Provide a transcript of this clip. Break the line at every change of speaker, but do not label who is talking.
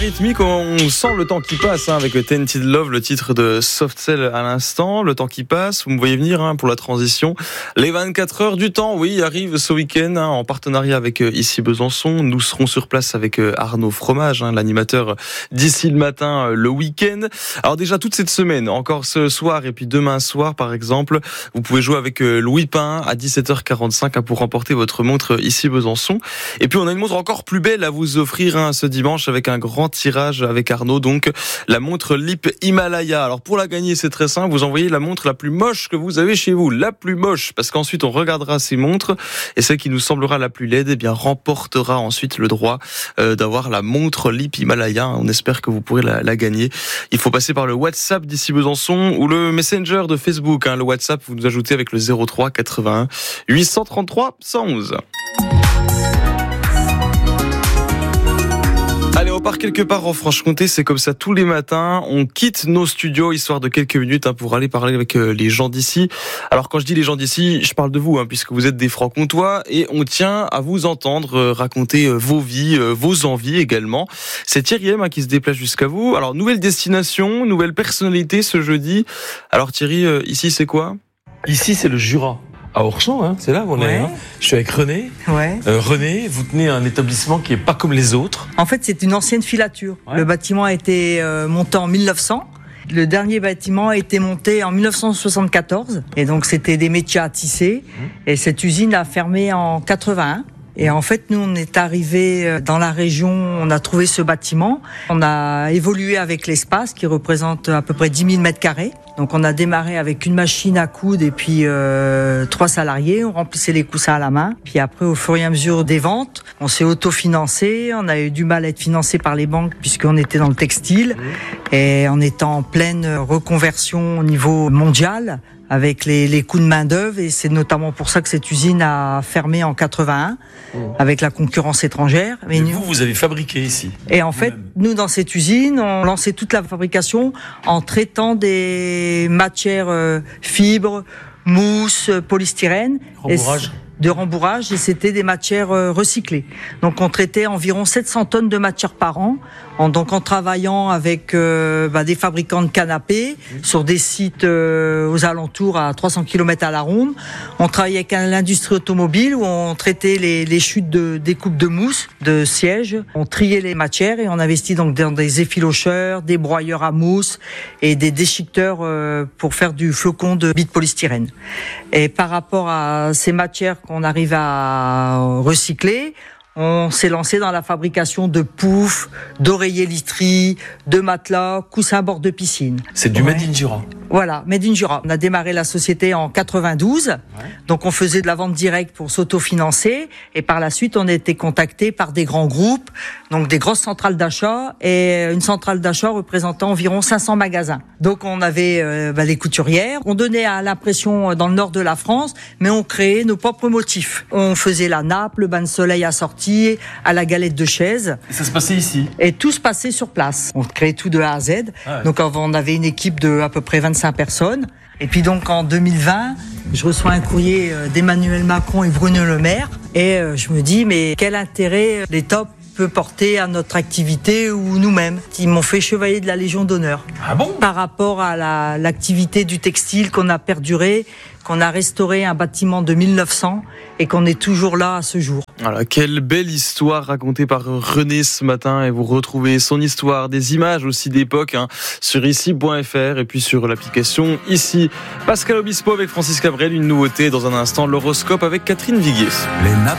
Rythmique, on sent le temps qui passe avec Tainted Love, le titre de Soft Cell à l'instant. Le temps qui passe, vous me voyez venir pour la transition. Les 24 heures du temps, oui, arrivent ce week-end en partenariat avec Ici Besançon. Nous serons sur place avec Arnaud Fromage, l'animateur d'Ici le matin, le week-end. Alors déjà toute cette semaine, encore ce soir et puis demain soir par exemple, vous pouvez jouer avec Louis Pain à 17h45 pour remporter votre montre Ici Besançon. Et puis on a une montre encore plus belle à vous offrir ce dimanche avec un grand tirage avec Arnaud, donc la montre Lip Himalaya. Alors pour la gagner, c'est très simple, vous envoyez la montre la plus moche que vous avez chez vous, la plus moche, parce qu'ensuite on regardera ces montres et celle qui nous semblera la plus laide, remportera ensuite le droit d'avoir la montre Lip Himalaya. On espère que vous pourrez la gagner. Il faut passer par le WhatsApp d'Ici Besançon ou le Messenger de Facebook. Le WhatsApp, vous nous ajoutez avec le 03 81 833 111. Allez, on part quelque part en Franche-Comté, c'est comme ça tous les matins. On quitte nos studios, histoire de quelques minutes pour aller parler avec les gens d'ici. Alors quand je dis les gens d'ici, je parle de vous, puisque vous êtes des Francs-Comtois et on tient à vous entendre raconter vos vies, vos envies également. C'est Thierry M qui se déplace jusqu'à vous. Alors nouvelle destination, nouvelle personnalité ce jeudi. Alors Thierry, ici c'est quoi ?
Ici c'est le Jura. À Orchamps, c'est là où on est. Je suis avec René.
Ouais.
René, vous tenez un établissement qui est pas comme les autres.
En fait, c'est une ancienne filature. Ouais. Le bâtiment a été monté en 1900. Le dernier bâtiment a été monté en 1974. Et donc, c'était des métiers à tisser. Et cette usine a fermé en 81. Et en fait, nous, on est arrivés dans la région, on a trouvé ce bâtiment. On a évolué avec l'espace qui représente à peu près 10 000 mètres carrés. Donc, on a démarré avec une machine à coudre et puis 3 salariés. On remplissait les coussins à la main. Puis après, au fur et à mesure des ventes, on s'est autofinancé. On a eu du mal à être financé par les banques puisqu'on était dans le textile. Et on est en pleine reconversion au niveau mondial avec les coûts de main-d'œuvre, et c'est notamment pour ça que cette usine a fermé en 81, avec la concurrence étrangère.
Mais vous avez fabriqué ici.
Et en fait, nous, dans cette usine, on lançait toute la fabrication en traitant des matières fibres, mousse, polystyrène. De rembourrage, et c'était des matières recyclées. Donc on traitait environ 700 tonnes de matières par an, en travaillant avec des fabricants de canapés sur des sites aux alentours à 300 km à la ronde. On travaillait avec l'industrie automobile où on traitait les chutes de découpe de mousse, de sièges. On triait les matières et on investit donc dans des effilocheurs, des broyeurs à mousse et des déchiqueteurs pour faire du flocon de billes de polystyrène. Et par rapport à ces matières qu'on arrive à recycler, on s'est lancé dans la fabrication de poufs, d'oreillers literie, de matelas, coussins bord de piscine.
C'est du Made in Jura.
Voilà, Made in Jura. On a démarré la société en 92, donc on faisait de la vente directe pour s'autofinancer, et par la suite on a été contacté par des grands groupes, donc des grosses centrales d'achat, et une centrale d'achat représentant environ 500 magasins. Donc on avait les couturières, on donnait à l'impression dans le nord de la France, mais on créait nos propres motifs. On faisait la nappe, le bain de soleil assorti, à la galette de chaise.
Et ça se passait ici ?
Et tout se passait sur place. On créait tout de A à Z. Donc on avait une équipe de à peu près 25 personnes. Et puis donc en 2020, je reçois un courrier d'Emmanuel Macron et Bruno Le Maire. Et je me dis, mais quel intérêt l'État peut porter à notre activité ou nous-mêmes. Ils m'ont fait chevalier de la Légion d'honneur.
Ah bon ?
Par rapport à l'activité du textile qu'on a perduré, qu'on a restauré un bâtiment de 1900 et qu'on est toujours là à ce jour.
Voilà, quelle belle histoire racontée par René ce matin, et vous retrouvez son histoire, des images aussi d'époque sur ici.fr et puis sur l'application Ici. Pascal Obispo avec Francis Cabrel, une nouveauté dans un instant, l'horoscope avec Catherine Viguier.